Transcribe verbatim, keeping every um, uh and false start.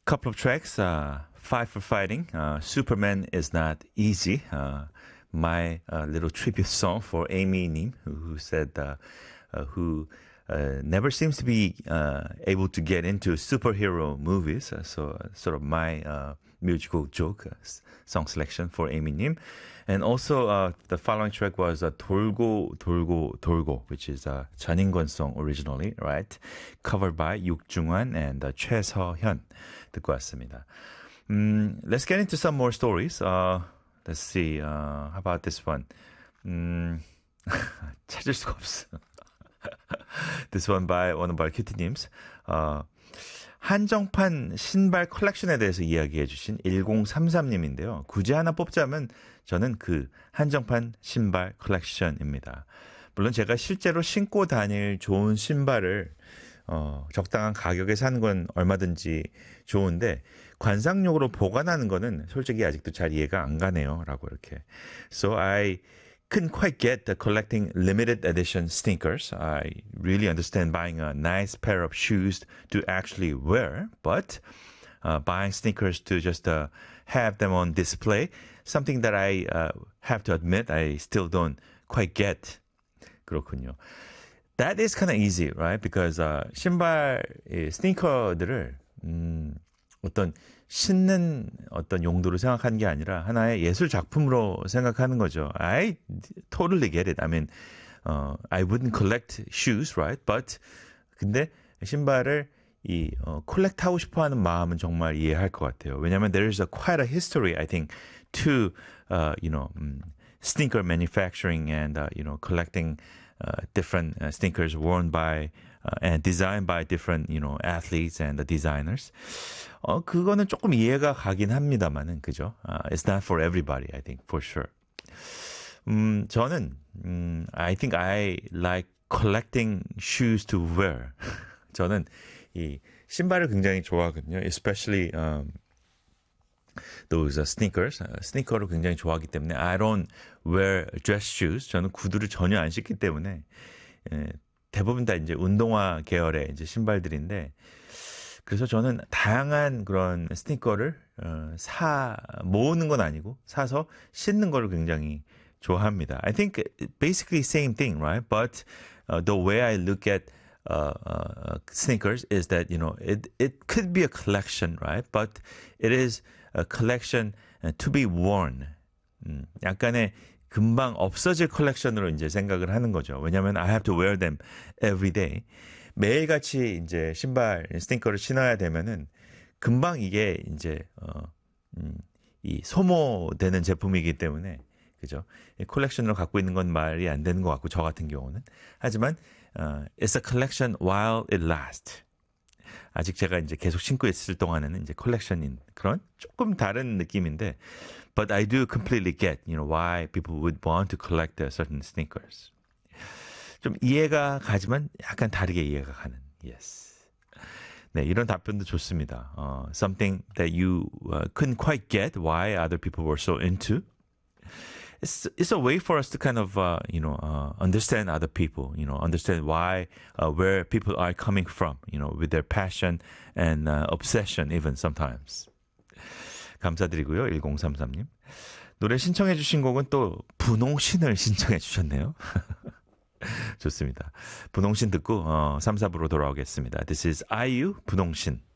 Couple of tracks, uh, Fight for Fighting, uh, Superman is Not Easy, uh, my uh, little tribute song for Amy Nim, who, who said, uh, uh, who uh, never seems to be uh, able to get into superhero movies. Uh, so, uh, sort of my uh, musical joke, uh, song selection for Amy Nim. And also, uh, the following track was uh, 돌고 돌고 돌고, which is a 전인권 song originally, right? Covered by 육중환 and uh, 최서현. 듣고 왔습니다. Um, let's get into some more stories. Uh, let's see. Uh, how about this one? Um, 찾을 수가 없어. This one by one of our cutie-names. Uh, 한정판 신발 컬렉션에 대해서 이야기해 주신 일공삼삼님인데요. 굳이 하나 뽑자면 저는 그 한정판 신발 컬렉션입니다. 물론 제가 실제로 신고 다닐 좋은 신발을 어, 적당한 가격에 사는 건 얼마든지 좋은데 관상용으로 보관하는 거는 솔직히 아직도 잘 이해가 안 가네요. 라고 이렇게. So I couldn't quite get the collecting limited edition sneakers. I really understand buying a nice pair of shoes to actually wear, but uh, buying sneakers to just uh, have them on display, something that I uh, have to admit I still don't quite get. 그렇군요. That is kind of easy, right? Because uh, 신발, 이 스니커들을 음, 어떤 신는 어떤 용도로 생각하는 게 아니라 하나의 예술 작품으로 생각하는 거죠. I totally get it. I mean, uh, I wouldn't collect shoes, right? But 근데 신발을 이 어, 콜렉트하고 싶어하는 마음은 정말 이해할 것 같아요. 왜냐하면 there is a quite a history, I think, to uh, you know um, sneaker manufacturing and uh, you know collecting. Uh, different uh, sneakers worn by uh, and designed by different, you know, athletes and the designers. 어, 그거는 조금 이해가 가긴 합니다만은, 그죠? Uh, it's not for everybody, I think, for sure. 음, 저는, 음, I think I like collecting shoes to wear. 저는 이 신발을 굉장히 좋아하거든요. Especially, um, those uh, sneakers, uh, 스니커를 굉장히 좋아하기 때문에 I don't wear dress shoes. 저는 구두를 전혀 안 신기 때문에 예, 대부분 다 이제 운동화 계열의 이제 신발들인데 그래서 저는 다양한 그런 스니커를 어, 사 모으는 건 아니고 사서 신는 거를 굉장히 좋아합니다. I think basically same thing, right? But uh, the way I look at Uh, uh, sneakers is that you know it it could be a collection, right? But it is a collection uh, to be worn. 음, 약간의 금방 없어질 컬렉션으로 이제 생각을 하는 거죠. 왜냐하면 I have to wear them every day. 매일같이 이제 신발 스니커를 신어야 되면은 금방 이게 이제 어, 음, 이 소모되는 제품이기 때문에 그죠? 컬렉션으로 갖고 있는 건 말이 안 되는 것 같고 저 같은 경우는 하지만 Uh, it's a collection while it lasts. 아직 제가 이제 계속 신고 있을 동안에는 이제 컬렉션인 그런 조금 다른 느낌인데, but I do completely get, you know, why people would want to collect certain sneakers. 좀 이해가 가지만 약간 다르게 이해가 가는. Yes. 네, 이런 답변도 좋습니다. Uh, something that you uh, couldn't quite get why other people were so into. It's it's a way for us to kind of uh, you know uh, understand other people, you know, understand why uh, where people are coming from, you know, with their passion and uh, obsession even sometimes. 감사드리고요. 일공삼삼님. 노래 신청해 주신 곡은 또 분홍신을 신청해 주셨네요. 좋습니다. 분홍신 듣고 어, 삼, 사부로 돌아오겠습니다. This is 아이유 분홍신.